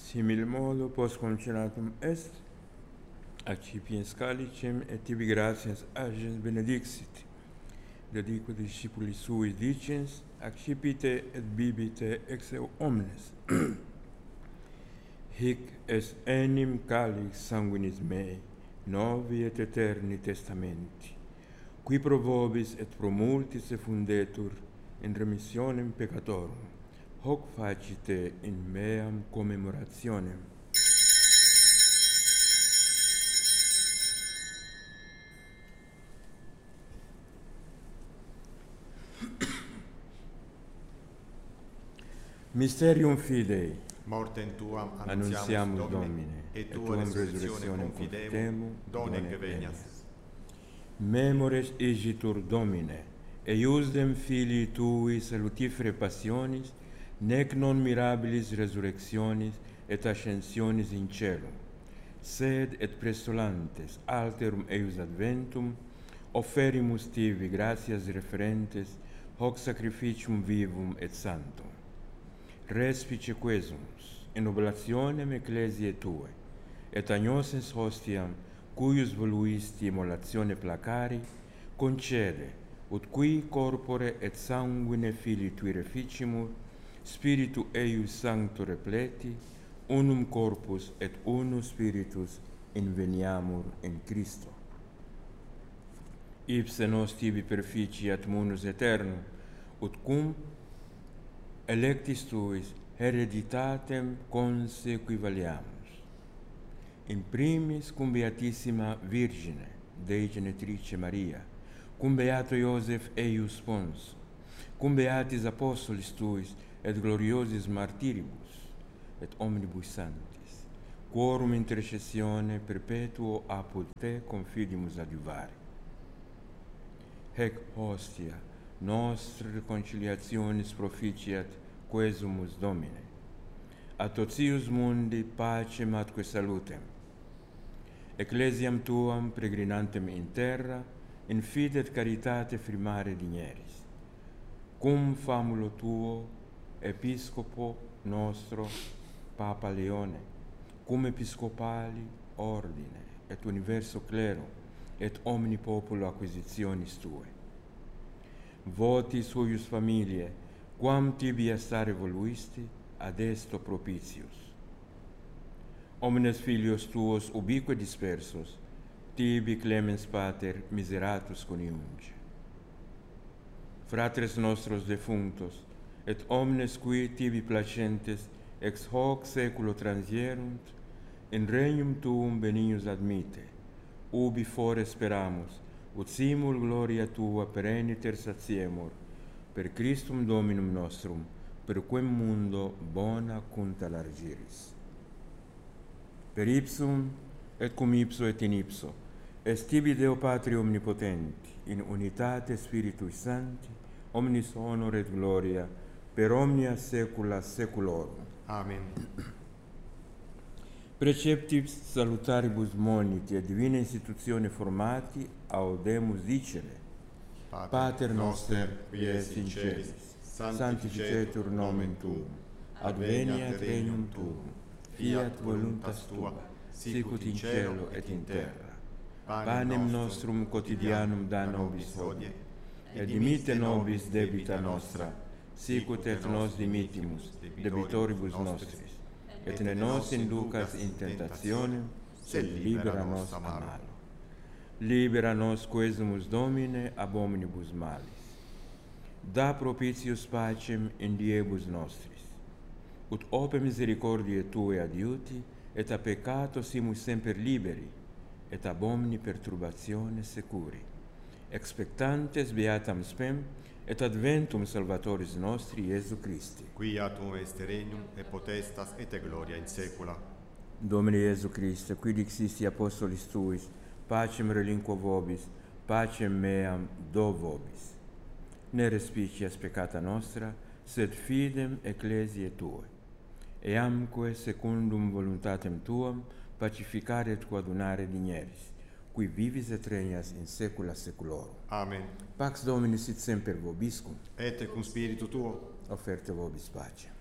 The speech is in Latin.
Simil modo post concenatum est, accipiens calicem et tibi gratias agens benedixit. Dedico discipulis suis dicens, accipite et bibite ex eo omnes. Hic est enim calix sanguinis mei, novi et eterni testamenti, qui pro vobis et pro multis effundetur in remissionem peccatorum, hoc facite in meam commemorationem. Mysterium Fidei. Mortem tuam Annunziamus Domine, et tuam resurrectionem confidemu, donec venias. Memores igitur Domine, eiusdem Filii Tui salutifere passionis, nec non mirabilis resurrectionis et ascensionis in celum, sed et prestolantes alterum eius adventum, offerimus tibi gratias referentes hoc sacrificium vivum et sanctum. Respice quesumus, in oblationem ecclesiae Tue, et agnosens hostiam, cuius voluisti immolatione placari, concede, ut qui corpore et sanguine Filii Tui reficimur, Spiritu eius sancto repleti, unum corpus et unus spiritus inveniamur in Christo. Ipse nos tibi perficiat munus aeternum, ut cum electis tuis hereditatem consequivaliamus. In primis cum Beatissima Virgine, Dei Genetrice Maria, cum Beato Iosef eius Pons, cum Beatis Apostolis tuis et gloriosis martiribus, et omnibus sanctis, quorum intercessione perpetuo apud te confidimus adiuvare. Hec hostia nostra reconciliationis proficiat quesumus Domine. A totius mundi pacem atque salutem. Ecclesiam tuam peregrinantem in terra, in fide et caritate firmare digneris. Cum famulo tuo, Episcopo nostro, Papa Leone, cum episcopali ordine, et universo clero, et omni populo acquisitionis tue. Votis huius familiae, quam tibi stare voluisti, ad esto propitius. Omnes filios tuos ubique dispersos, tibi clemens pater miseratus coniunge. Fratres nostros defunctos, et omnes qui tibi placentes ex hoc saeculo transierunt, in regnum tuum benignus admite, ubi fore speramus, ut simul gloria tua pereniter satiemur, per Christum Dominum nostrum, per quem mundo bona cunta largiris. Per ipsum, et cum ipso et in ipso, est tibi Deo Patri omnipotenti, in unitate Spiritui Sancti, omnis honor et gloria, per omnia saecula saeculorum. Amen. Preceptis salutaribus moniti et divina institutione formati, audemus dicere: Pater noster, qui es in celis, sanctificetur nomen tuum, adveniat regnum tuum, fiat voluntas tua, sicut in cielo et in terra. Panem nostrum quotidianum da nobis hodie, et dimitte nobis debita nostra, sicut et nos dimittimus debitoribus nostris, et ne nos inducas in tentationem, sed libera nos a malo. Libera nos quesumus Domine ab omnibus malis. Da propitius pacem in diebus nostris, ut ope misericordiae Tue adiuti, et a peccato simus semper liberi, et ab omni perturbatione securi, expectantes beatam spem, et adventum Salvatoris nostri Iesu Christi. Quia tuum est regnum, et potestas, et gloria in saecula. Domine Iesu Christe, qui dixisti apostolis Tuis, pacem relinquo vobis, pacem meam do vobis. Ne respicias peccata nostra, sed fidem ecclesiae Tue. Eamque secundum voluntatem Tuam pacificare et coadunare digneris, qui vivis et regnas in saecula saeculorum. Amen. Pax Domini sit semper vobiscum. Et cum spiritu tuo. Offerte vobis pacem.